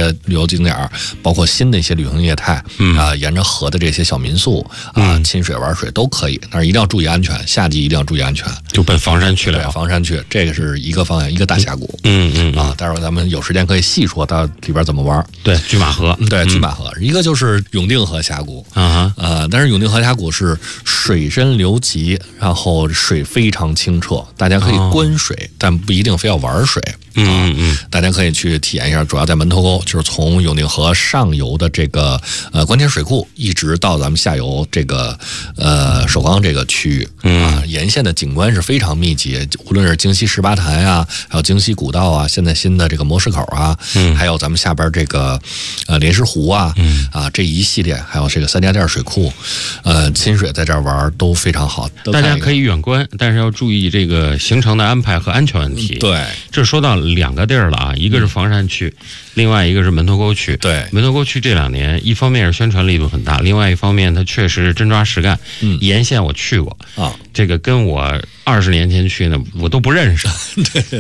的旅游景点，包括新的一些旅行业态沿着河的这些小民宿亲水玩水都可以，但是一定要注意安全，夏季一定要注意安全。 就奔房山去了， 对，房山去，这个是一个方向，一个大峡谷。待会儿咱们有时间可以细说到里边怎么玩。 对，拒马河， 对，拒马河，一个就是永定河峡谷但是永定河峡谷是水深流急，然后水非常清澈，大家可以观水，但不一定非要玩水。大家可以去体验一下，主要在门头沟，就是从永定河上游的这个关田水库，一直到咱们下游这个首钢这个区域沿线的景观是非常密集，无论是京西十八潭啊，还有京西古道啊，现在新的这个模式口啊，还有咱们下边这个莲石湖啊，这一系列，还有这个三家店水库，亲水在这儿玩都非常好， 大家可以远观，但是要注意这个行程的安排和安全问题。 对， 这说到2个地儿了啊，一个是房山区，另外一个是门头沟区。 对， 门头沟区这2年，一方面是宣传力度很大，另外一方面它确实是真抓实干。沿线我去过这个跟我20年前去呢，我都不认识。 对。